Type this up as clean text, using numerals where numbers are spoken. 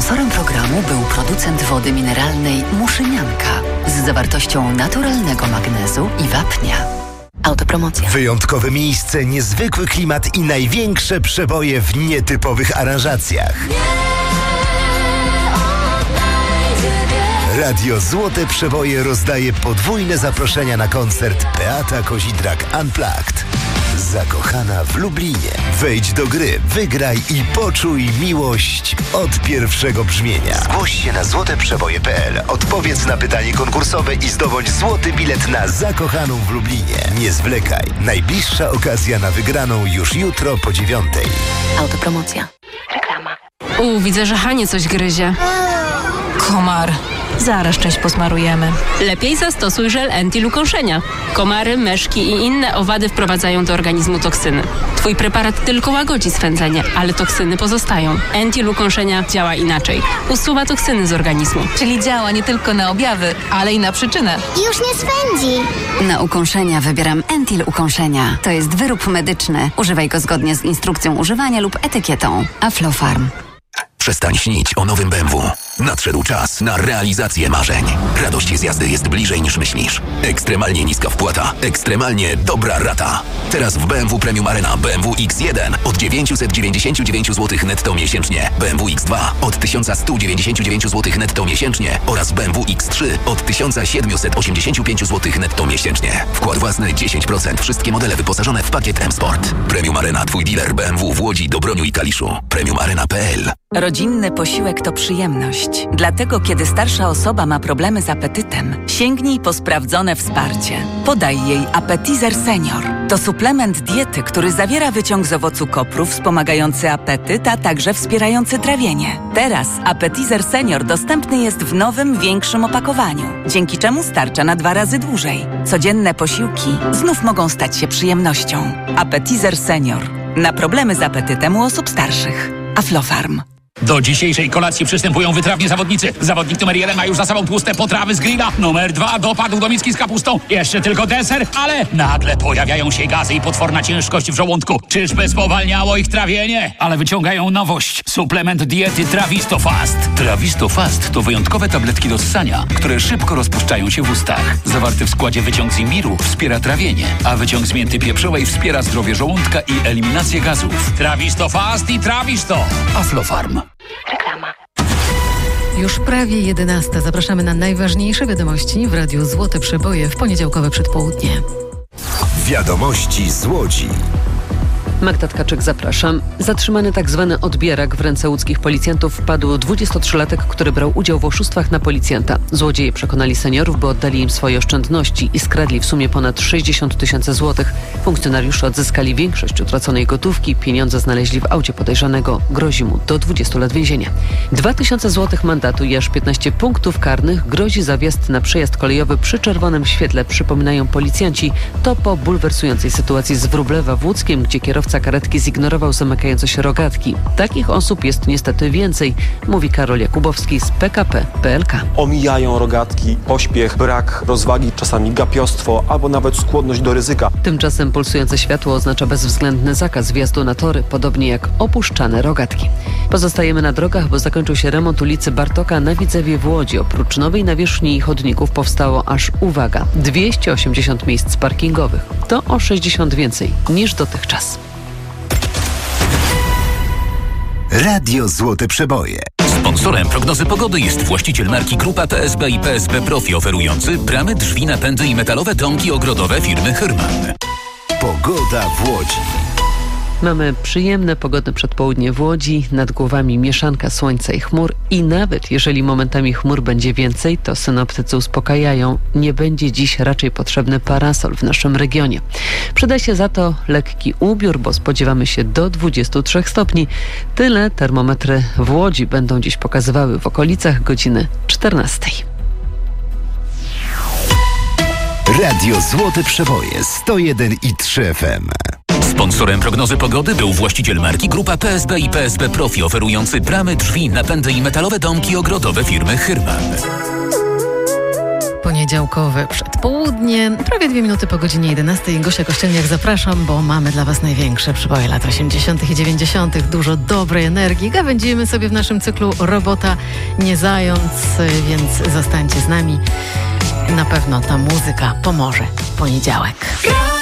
Sponsorem programu był producent wody mineralnej Muszynianka z zawartością naturalnego magnezu i wapnia. Autopromocja. Wyjątkowe miejsce, niezwykły klimat i największe przeboje w nietypowych aranżacjach. Radio Złote Przeboje rozdaje podwójne zaproszenia na koncert Beata Kozidrak Unplugged. Zakochana w Lublinie. Wejdź do gry, wygraj i poczuj miłość od pierwszego brzmienia. Zgłoś się na złoteprzeboje.pl, odpowiedz na pytanie konkursowe i zdobądź złoty bilet na Zakochaną w Lublinie. Nie zwlekaj. Najbliższa okazja na wygraną już jutro po 9:00. Autopromocja. Reklama. Widzę, że Hanie coś gryzie. Komar. Zaraz część posmarujemy. Lepiej zastosuj żel Entil ukąszenia. Komary, myszki i inne owady wprowadzają do organizmu toksyny. Twój preparat tylko łagodzi swędzenie, ale toksyny pozostają. Entil ukąszenia działa inaczej. Usuwa toksyny z organizmu. Czyli działa nie tylko na objawy, ale i na przyczynę. Już nie swędzi. Na ukąszenia wybieram Entil ukąszenia. To jest wyrób medyczny. Używaj go zgodnie z instrukcją używania lub etykietą. Aflofarm. Przestań śnić o nowym BMW. Nadszedł czas na realizację marzeń. Radość z jazdy jest bliżej niż myślisz. Ekstremalnie niska wpłata, ekstremalnie dobra rata. Teraz w BMW Premium Arena BMW X1 od 999 zł netto miesięcznie, BMW X2 od 1199 zł netto miesięcznie oraz BMW X3 od 1785 zł netto miesięcznie. Wkład własny 10%. Wszystkie modele wyposażone w pakiet M-Sport. Premium Arena, twój dealer BMW w Łodzi, Dobroniu i Kaliszu. Premiumarena.pl. Rodzinny posiłek to przyjemność. Dlatego, kiedy starsza osoba ma problemy z apetytem, sięgnij po sprawdzone wsparcie. Podaj jej Appetizer Senior. To suplement diety, który zawiera wyciąg z owocu kopru wspomagający apetyt, a także wspierający trawienie. Teraz Appetizer Senior dostępny jest w nowym, większym opakowaniu, dzięki czemu starcza na 2 razy dłużej. Codzienne posiłki znów mogą stać się przyjemnością. Appetizer Senior. Na problemy z apetytem u osób starszych. Aflofarm. Do dzisiejszej kolacji przystępują wytrawni zawodnicy. Zawodnik numer 1 ma już za sobą tłuste potrawy z grilla. Numer 2 dopadł do miski z kapustą. Jeszcze tylko deser, ale nagle pojawiają się gazy i potworna ciężkość w żołądku. Czyżby spowalniało ich trawienie? Ale wyciągają nowość. Suplement diety Trawisto Fast. Trawisto Fast to wyjątkowe tabletki do ssania, które szybko rozpuszczają się w ustach. Zawarty w składzie wyciąg z imbiru wspiera trawienie, a wyciąg z mięty pieprzowej wspiera zdrowie żołądka i eliminację gazów. Trawisto Fast i Trawisto. Aflofarm. Reklama. Już prawie 11:00. Zapraszamy na najważniejsze wiadomości w Radiu Złote Przeboje w poniedziałkowe przedpołudnie. Wiadomości z Łodzi. Magda Tkaczyk, zapraszam. Zatrzymany tzw. odbierak w ręce łódzkich policjantów wpadł 23-latek, który brał udział w oszustwach na policjanta. Złodzieje przekonali seniorów, by oddali im swoje oszczędności i skradli w sumie ponad 60 000 złotych. Funkcjonariusze odzyskali większość utraconej gotówki. Pieniądze znaleźli w aucie podejrzanego. Grozi mu do 20 lat więzienia. 2000 złotych mandatu i aż 15 punktów karnych grozi za wjazd na przejazd kolejowy przy czerwonym świetle, przypominają policjanci. To po bulwersującej sytuacji z Wróblewa w Łódzkiem, gdzie kierowca karetki zignorował zamykające się rogatki. Takich osób jest niestety więcej, mówi Karol Jakubowski z PKP PLK. Omijają rogatki, pośpiech, brak rozwagi, czasami gapiostwo albo nawet skłonność do ryzyka. Tymczasem pulsujące światło oznacza bezwzględny zakaz wjazdu na tory, podobnie jak opuszczane rogatki. Pozostajemy na drogach, bo zakończył się remont ulicy Bartoka na Widzewie w Łodzi. Oprócz nowej nawierzchni i chodników powstało aż, uwaga, 280 miejsc parkingowych. To o 60 więcej niż dotychczas. Radio Złote Przeboje. Sponsorem prognozy pogody jest właściciel marki Grupa PSB i PSB Profi, oferujący bramy, drzwi, napędy i metalowe domki ogrodowe firmy Hyrman. Pogoda w Łodzi. Mamy przyjemne, pogodne przedpołudnie w Łodzi, nad głowami mieszanka słońca i chmur i nawet jeżeli momentami chmur będzie więcej, to synoptycy uspokajają, nie będzie dziś raczej potrzebny parasol w naszym regionie. Przyda się za to lekki ubiór, bo spodziewamy się do 23 stopni. Tyle termometry w Łodzi będą dziś pokazywały w okolicach godziny 14. Radio Złote Przeboje 101,3 FM. Sponsorem prognozy pogody był właściciel marki Grupa PSB i PSB Profi, oferujący bramy, drzwi, napędy i metalowe domki ogrodowe firmy Hyrman. Poniedziałkowe przedpołudnie, prawie 2 minuty po godzinie 11. Gosia Kościelniak, zapraszam, bo mamy dla Was największe przeboje lat 80. i 90. Dużo dobrej energii. Gawędzimy sobie w naszym cyklu Robota nie zając, więc zostańcie z nami. Na pewno ta muzyka pomoże. Poniedziałek.